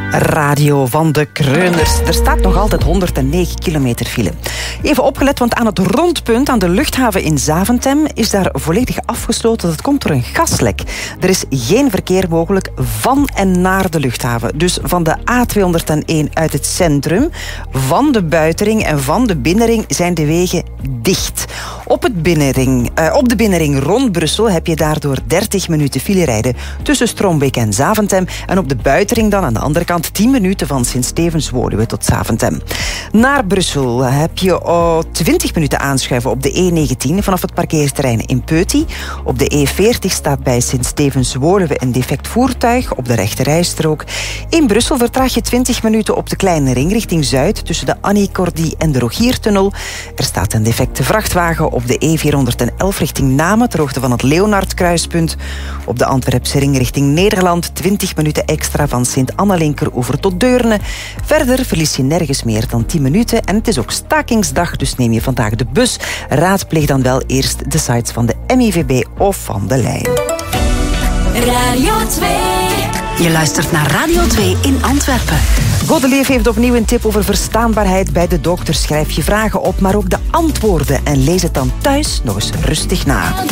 Radio van de Kreuners. Er staat nog altijd 109 kilometer file. Even opgelet, want aan het rondpunt aan de luchthaven in Zaventem is daar volledig afgesloten. Dat komt door een gaslek. Er is geen verkeer mogelijk van en naar de luchthaven. Dus van de A201 uit het centrum, van de buitenring en van de binnenring zijn de wegen dicht. Op de binnenring rond Brussel heb je daardoor 30 minuten file rijden tussen Strombeek en Zaventem. En op de buitenring dan aan de andere kant 10 minuten van Sint-Stevens-Woluwe tot Zaventem. Naar Brussel heb je 20 minuten aanschuiven op de E19 vanaf het parkeerterrein in Peuty. Op de E40 staat bij Sint-Stevens-Woluwe een defect voertuig op de rechterrijstrook. In Brussel vertraag je 20 minuten op de kleine ring richting Zuid tussen de Annie Cordy en de Rogiertunnel. Er staat een defecte vrachtwagen op de E411 richting Namen ter hoogte van het Leonardkruispunt. Op de Antwerpse ring richting Nederland 20 minuten extra van Sint-Annelinkeroever tot Deurne. Verder verlies je nergens meer dan 10 minuten en het is ook stakingsdag, dus neem je vandaag de bus. Raadpleeg dan wel eerst de sites van de MIVB of van de Lijn. Radio 2. Je luistert naar Radio 2 in Antwerpen. Godelief heeft opnieuw een tip over verstaanbaarheid bij de dokter. Schrijf je vragen op, maar ook de antwoorden en lees het dan thuis nog eens rustig na.